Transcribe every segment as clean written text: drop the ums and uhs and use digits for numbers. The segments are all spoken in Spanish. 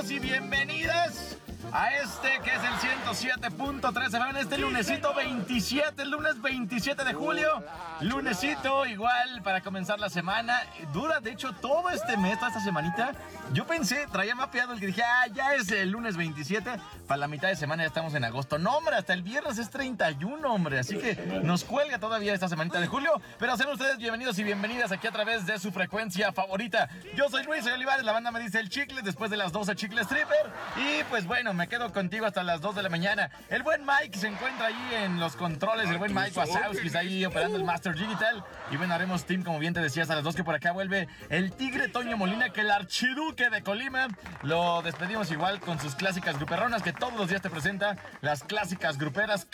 bienvenidos y bienvenidas a este que es el 107.3 FM, este lunesito 27, el lunes 27 de julio, lunesito igual para comenzar la semana. Dura de hecho todo este mes, toda esta semanita. Yo pensé, traía mapeado el que dije, ya es el lunes 27, para la mitad de semana ya estamos en agosto. No, hombre, hasta el viernes es 31, hombre, así que nos cuelga todavía esta semanita de julio. Pero sean ustedes bienvenidos y bienvenidas aquí a través de su frecuencia favorita. Yo soy Luis, soy Olivares, la banda me dice el Chicle, después de las 12 Chicle Stripper. Y pues bueno, me quedo contigo hasta las 2 de la mañana. El buen Mike se encuentra ahí en los controles, el buen Mike Wazowski está ahí operando el Master Digital. Y bueno, haremos team, como bien te decías, a las 2, que por acá vuelve el Tigre Toño Molina, que el archiduque de Colima. Lo despedimos igual con sus clásicas gruperronas, que todos los días te presenta las clásicas gruperas,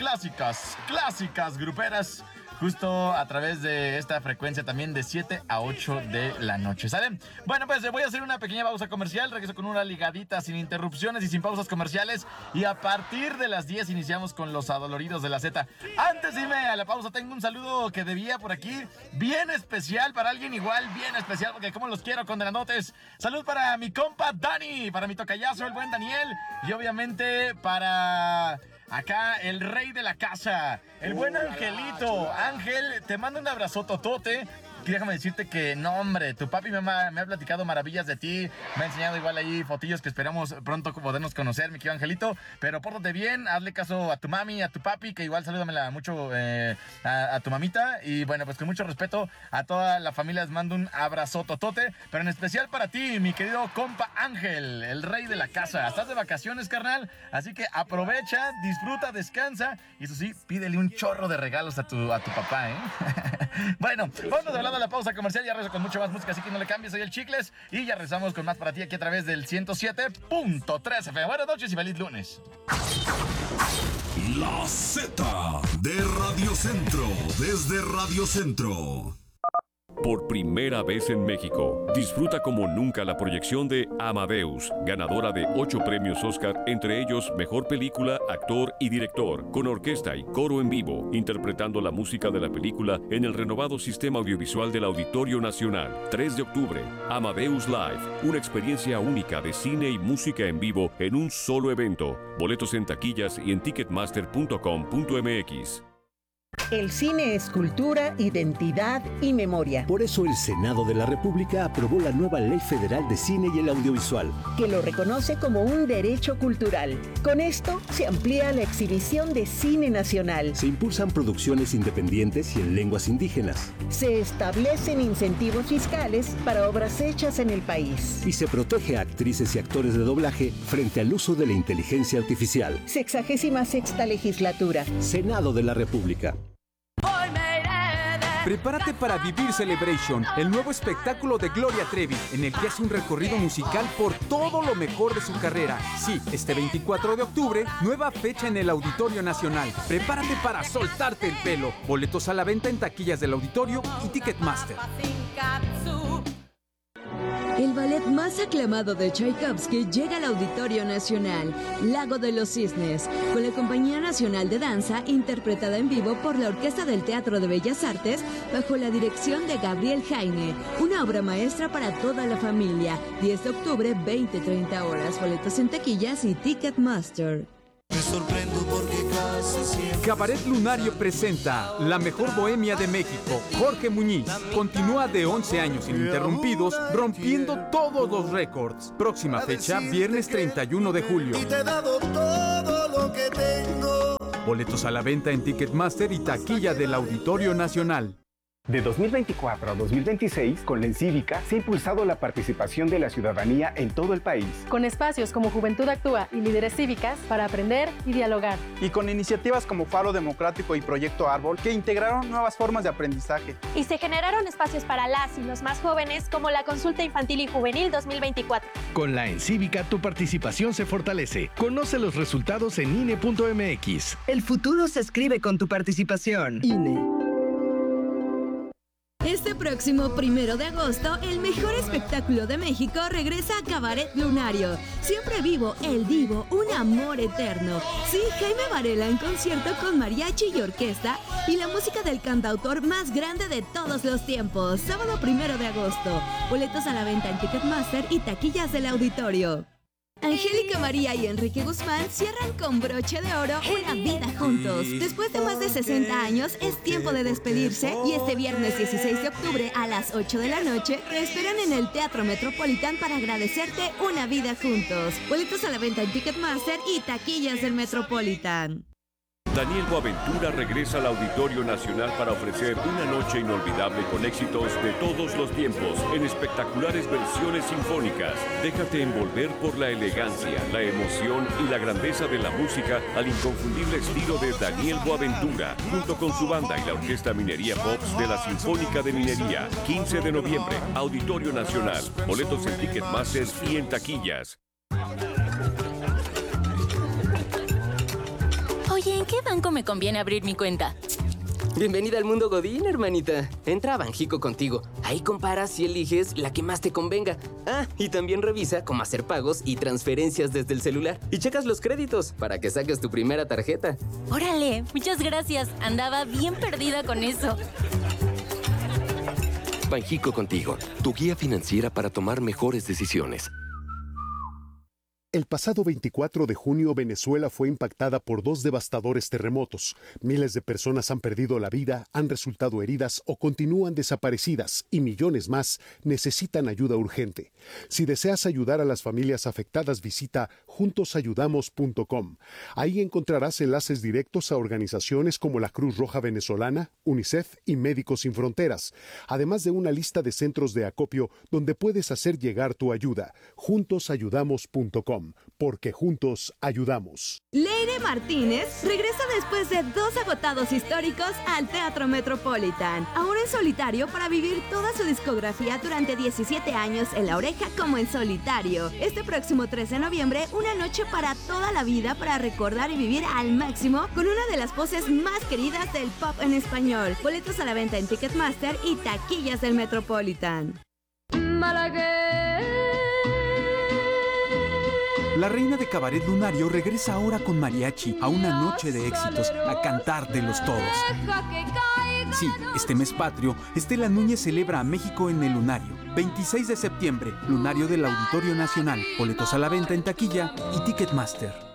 clásicas gruperas, justo a través de esta frecuencia también de 7 a 8 de la noche, ¿sale? Bueno, pues voy a hacer una pequeña pausa comercial, regreso con una ligadita sin interrupciones y sin pausas comerciales, y a partir de las 10 iniciamos con los adoloridos de la Z. Antes de irme a la pausa, tengo un saludo que debía por aquí, bien especial para alguien igual, bien especial, porque como los quiero, condenanotes. Salud para mi compa Dani, para mi tocayazo, el buen Daniel, y obviamente para acá el rey de la casa, el buen Angelito. Ángel, te mando un abrazototote. Y déjame decirte que, no hombre, tu papi me ha platicado maravillas de ti, me ha enseñado igual ahí fotillos que esperamos pronto podernos conocer, mi querido Angelito, pero pórtate bien, hazle caso a tu mami, a tu papi, que igual salúdamela mucho a tu mamita, y bueno, pues con mucho respeto a toda la familia les mando un abrazototote, pero en especial para ti, mi querido compa Ángel, el rey de la casa. Estás de vacaciones, carnal, así que aprovecha, disfruta, descansa, y eso sí, pídele un chorro de regalos a tu papá, ¿eh? Bueno, vamos a hablar de la pausa comercial, ya regreso con mucho más música, así que no le cambies, soy el Chicles, y ya regresamos con más para ti aquí a través del 107.3 FM. Buenas noches y feliz lunes. La Z de Radio Centro, desde Radio Centro. Por primera vez en México, disfruta como nunca la proyección de Amadeus, ganadora de 8 premios Oscar, entre ellos Mejor Película, Actor y Director, con orquesta y coro en vivo, interpretando la música de la película en el renovado sistema audiovisual del Auditorio Nacional. 3 de octubre, Amadeus Live, una experiencia única de cine y música en vivo en un solo evento. Boletos en taquillas y en ticketmaster.com.mx. El cine es cultura, identidad y memoria. Por eso el Senado de la República aprobó la nueva Ley Federal de Cine y el Audiovisual, que lo reconoce como un derecho cultural. Con esto se amplía la exhibición de cine nacional. Se impulsan producciones independientes y en lenguas indígenas. Se establecen incentivos fiscales para obras hechas en el país. Y se protege a actrices y actores de doblaje frente al uso de la inteligencia artificial. 66ª legislatura. Senado de la República. Prepárate para Vivir Celebration, el nuevo espectáculo de Gloria Trevi, en el que hace un recorrido musical por todo lo mejor de su carrera. Sí, este 24 de octubre, nueva fecha en el Auditorio Nacional. Prepárate para soltarte el pelo. Boletos a la venta en taquillas del Auditorio y Ticketmaster. El ballet más aclamado de Tchaikovsky llega al Auditorio Nacional, Lago de los Cisnes, con la Compañía Nacional de Danza, interpretada en vivo por la Orquesta del Teatro de Bellas Artes, bajo la dirección de Gabriel Jaime. Una obra maestra para toda la familia. 10 de octubre, 20-30 horas. Boletos en taquillas y Ticketmaster. Me sorprendo porque casi siempre... Cabaret Lunario presenta La Mejor Bohemia de México. Jorge Muñiz continúa de 11 años ininterrumpidos, rompiendo todos los récords. Próxima fecha, viernes 31 de julio. Y te he dado todo lo que tengo. Boletos a la venta en Ticketmaster y taquilla del Auditorio Nacional. De 2024 a 2026, con la Encívica se ha impulsado la participación de la ciudadanía en todo el país. Con espacios como Juventud Actúa y Líderes Cívicas para aprender y dialogar. Y con iniciativas como Faro Democrático y Proyecto Árbol, que integraron nuevas formas de aprendizaje. Y se generaron espacios para las y los más jóvenes, como la Consulta Infantil y Juvenil 2024. Con la Encívica, tu participación se fortalece. Conoce los resultados en INE.mx. El futuro se escribe con tu participación. INE. Este próximo 1 de agosto, el mejor espectáculo de México regresa a Cabaret Lunario. Siempre vivo, el divo, un amor eterno. Sí, Jaime Varela en concierto con mariachi y orquesta y la música del cantautor más grande de todos los tiempos. Sábado 1 de agosto. Boletos a la venta en Ticketmaster y taquillas del Auditorio. Angélica María y Enrique Guzmán cierran con broche de oro una vida juntos. Después de más de 60 años, es tiempo de despedirse y este viernes 16 de octubre a las 8 de la noche te esperan en el Teatro Metropolitan para agradecerte una vida juntos. Boletos a la venta en Ticketmaster y taquillas del Metropolitan. Daniel Boaventura regresa al Auditorio Nacional para ofrecer una noche inolvidable con éxitos de todos los tiempos en espectaculares versiones sinfónicas. Déjate envolver por la elegancia, la emoción y la grandeza de la música al inconfundible estilo de Daniel Boaventura, junto con su banda y la Orquesta Minería Pops de la Sinfónica de Minería. 15 de noviembre, Auditorio Nacional. Boletos en Ticketmaster y en taquillas. Oye, ¿en qué banco me conviene abrir mi cuenta? Bienvenida al mundo Godín, hermanita. Entra a Banjico Contigo. Ahí comparas y eliges la que más te convenga. Ah, y también revisa cómo hacer pagos y transferencias desde el celular. Y checas los créditos para que saques tu primera tarjeta. ¡Órale! Muchas gracias. Andaba bien perdida con eso. Banjico Contigo, tu guía financiera para tomar mejores decisiones. El pasado 24 de junio, Venezuela fue impactada por 2 devastadores terremotos. Miles de personas han perdido la vida, han resultado heridas o continúan desaparecidas y millones más necesitan ayuda urgente. Si deseas ayudar a las familias afectadas, visita juntosayudamos.com. Ahí encontrarás enlaces directos a organizaciones como la Cruz Roja Venezolana, UNICEF y Médicos Sin Fronteras, además de una lista de centros de acopio donde puedes hacer llegar tu ayuda. Juntosayudamos.com. Porque juntos ayudamos. Leire Martínez regresa después de 2 agotados históricos al Teatro Metropolitan. Ahora en solitario para vivir toda su discografía durante 17 años en La Oreja como en solitario. Este próximo 3 de noviembre, una noche para toda la vida para recordar y vivir al máximo con una de las voces más queridas del pop en español. Boletos a la venta en Ticketmaster y taquillas del Metropolitan. La reina de cabaret lunario regresa ahora con mariachi a una noche de éxitos, a cantártelos todos. Sí, este mes patrio, Estela Núñez celebra a México en el Lunario. 26 de septiembre, Lunario del Auditorio Nacional. Boletos a la venta en taquilla y Ticketmaster.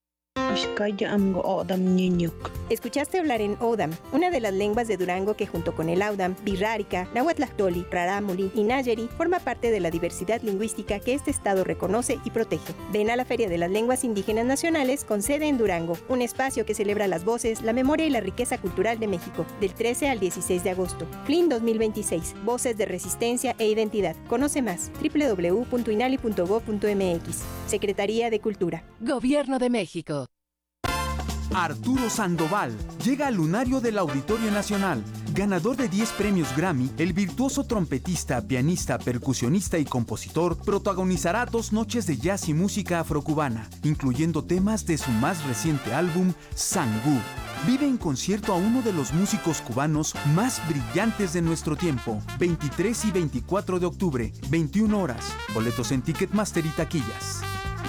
Escuchaste hablar en O'odham, una de las lenguas de Durango que junto con el Audam, Birrárica, Nahuatlahtoli, Rarámuri y Nayeri forma parte de la diversidad lingüística que este estado reconoce y protege. Ven a la Feria de las Lenguas Indígenas Nacionales con sede en Durango, un espacio que celebra las voces, la memoria y la riqueza cultural de México, del 13 al 16 de agosto. FLIN 2026, Voces de Resistencia e Identidad. Conoce más, www.inali.gov.mx. Secretaría de Cultura. Gobierno de México. Arturo Sandoval llega al Lunario del Auditorio Nacional. Ganador de 10 premios Grammy, el virtuoso trompetista, pianista, percusionista y compositor protagonizará 2 noches de jazz y música afrocubana, incluyendo temas de su más reciente álbum, Sangú. Vive en concierto a uno de los músicos cubanos más brillantes de nuestro tiempo. 23 y 24 de octubre, 21 horas. Boletos en Ticketmaster y taquillas.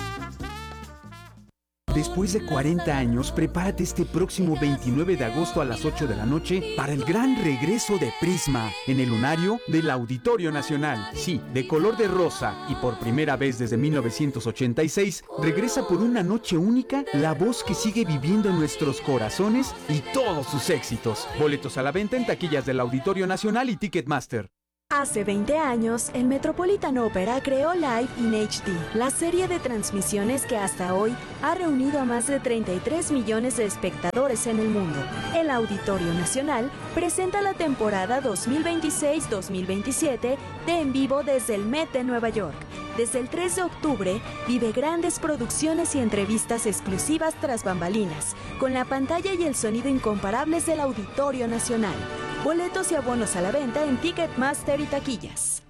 Después de 40 años, prepárate este próximo 29 de agosto a las 8 de la noche para el gran regreso de Prisma en el Lunario del Auditorio Nacional. Sí, de color de rosa y por primera vez desde 1986, regresa por una noche única la voz que sigue viviendo en nuestros corazones y todos sus éxitos. Boletos a la venta en taquillas del Auditorio Nacional y Ticketmaster. Hace 20 años, el Metropolitan Opera creó Live in HD, la serie de transmisiones que hasta hoy ha reunido a más de 33 millones de espectadores en el mundo. El Auditorio Nacional presenta la temporada 2026-2027 de En Vivo desde el Met de Nueva York. Desde el 3 de octubre, vive grandes producciones y entrevistas exclusivas tras bambalinas, con la pantalla y el sonido incomparables del Auditorio Nacional. Boletos y abonos a la venta en Ticketmaster y taquillas.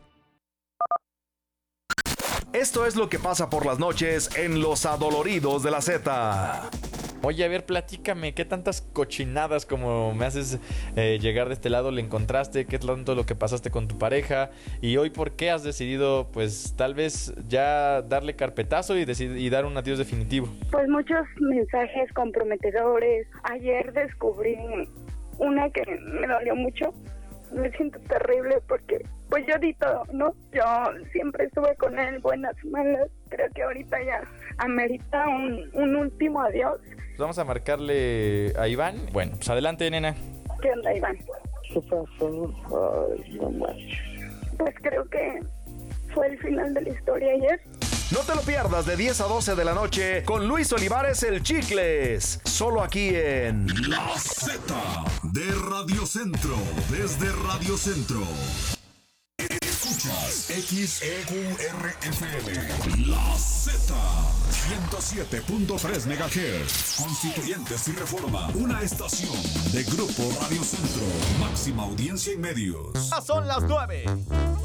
Esto es lo que pasa por las noches en Los Adoloridos de la Z. Oye, a ver, platícame, ¿qué tantas cochinadas como me haces llegar de este lado le encontraste? ¿Qué tanto lo que pasaste con tu pareja? Y hoy, ¿por qué has decidido, pues, tal vez ya darle carpetazo y dar un adiós definitivo? Pues muchos mensajes comprometedores. Ayer descubrí una que me dolió mucho, me siento terrible porque pues yo di todo, ¿no? Yo siempre estuve con él, buenas, malas. Creo que ahorita ya amerita un último adiós. Vamos a marcarle a Iván. Bueno, pues adelante, nena. ¿Qué onda, Iván? ¿Qué pasó? Ay, no manches. Pues creo que fue el final de la historia ayer. No te lo pierdas de 10 a 12 de la noche con Luis Olivares el Chicles. Solo aquí en La Z de Radio Centro. Desde Radio Centro. Escuchas XEQRFM. La Z. 107.3 MHz. Constituyentes y Reforma. Una estación de Grupo Radio Centro. Máxima audiencia en medios. Son las 9.